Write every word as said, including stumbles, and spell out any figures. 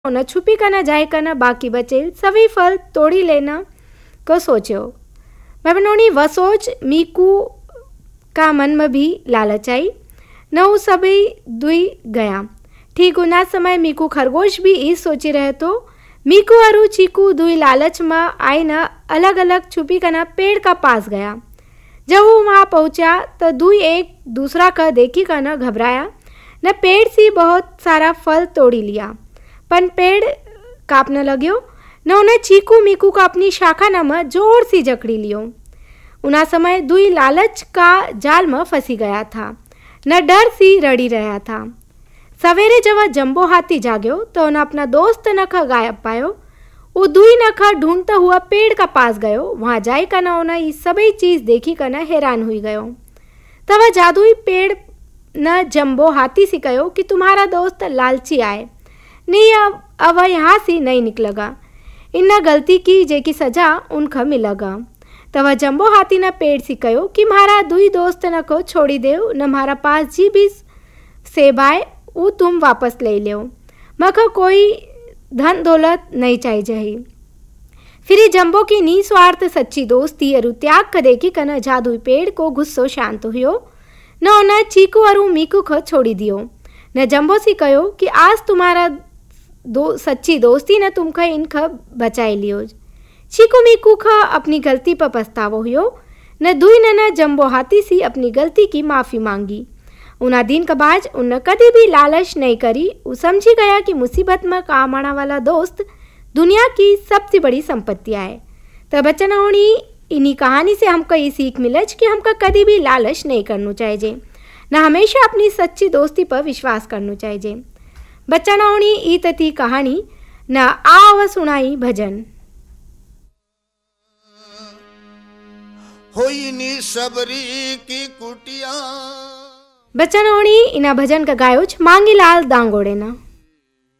न छुपी कना जाए कना बाकी बचेल सभी फल तोड़ी लेना को सोचो। भाई व सोच मीकू का मन में भी लालच आई न वो सभी दुई गया। ठीक उना समय मीकू खरगोश भी इस सोची रहे तो मीकू और चीकू दुई लालच में आई न अलग अलग छुपी कना पेड़ का पास गया। जब वो वहाँ पहुँचा तो दुई एक दूसरा का देखी कना घबराया न पेड़ से बहुत सारा फल तोड़ी लिया। पन पेड़ कापने लग्यो न उन्हें चीकू मीकू का अपनी शाखा न में जोर से जकड़ी लियो। उना समय दुई लालच का जाल में फंसी गया था न डर सी रड़ी रहा था। सवेरे जब जंबो हाथी जाग्यो तो उन्हें अपना दोस्त नखा गायब पायो। वो दुई नखा ढूंढता हुआ पेड़ का पास गयो। वहाँ जाए का ना उन्हें ये सभी चीज देखी का न हैरान हुई गयो। तब जादुई पेड़ न जंबो हाथी से कहो कि तुम्हारा दोस्त लालची आए नहीं अब अब यहाँ से नहीं निकलेगा। इन गलती की जेकी सजा उनका मिलेगा। तब जंबो हाथी न पेड़ से कहो कि म्हारा दुई दोस्त न को छोड़ी देव न म्हारा पास जी भी सेब आए वो तुम वापस ले लो। मको कोई धन दौलत नहीं चाहिए जही। फिर जंबो की निस्वार्थ सच्ची दोस्ती और त्याग का देखी कना जादुई पेड़ को गुस्सो शांत हुयो न उन्हें चीकू और मीकू को छोड़ी दियो न जंबो से कहो कि आज तुम्हारा दो सच्ची दोस्ती न तुमका इनका बचाए लियो। चीकू मीकू का अपनी गलती पर पछतावो हुयो न दुई न जंबो हाथी से अपनी गलती की माफ़ी मांगी। उना दिन का बाज उन कभी भी लालच नहीं करी। वो समझी गया कि मुसीबत में काम आने वाला दोस्त दुनिया की सबसे बड़ी संपत्ति है। तो बच्चन होनी इन्हीं कहानी से हमको ये सीख मिलज कि हमका कभी भी लालच नहीं करना चाहिए न हमेशा अपनी सच्ची दोस्ती पर विश्वास करना चाहिए। बच्चा न होनी ई तथी कहानी न आव सुनाई भजन। होई नी सबरी की कुटिया। बच्चा न होनी इना भजन का गायोच मांगी लाल दांगोड़े ना।